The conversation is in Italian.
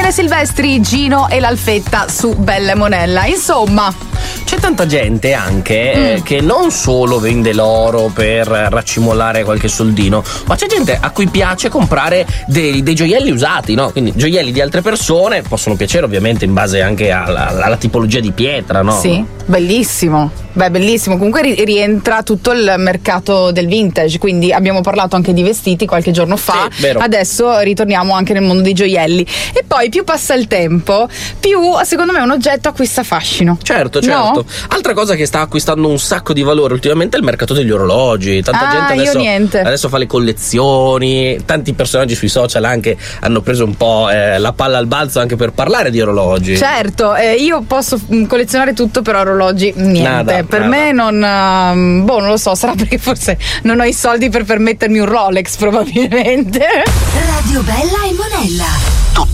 De Silvestri, Gino e l'Alfetta su Bella e Monella. Insomma, c'è tanta gente anche che non solo vende l'oro per raccimolare qualche soldino, ma c'è gente a cui piace comprare dei gioielli usati, no? Quindi gioielli di altre persone possono piacere ovviamente in base anche alla tipologia di pietra, no? Sì, bellissimo. Beh, bellissimo. Comunque rientra tutto il mercato del vintage, quindi abbiamo parlato anche di vestiti qualche giorno fa, sì, vero. Adesso ritorniamo anche nel mondo dei gioielli. E poi più passa il tempo, più secondo me un oggetto acquista fascino. Certo. No? Altra cosa che sta acquistando un sacco di valore ultimamente è il mercato degli orologi. Tanta gente adesso fa le collezioni, tanti personaggi sui social anche hanno preso un po' la palla al balzo anche per parlare di orologi. Certo, io posso collezionare tutto, però orologi niente. Per me non lo so, sarà perché forse non ho i soldi per permettermi un Rolex, probabilmente. Radio Bella e Monella.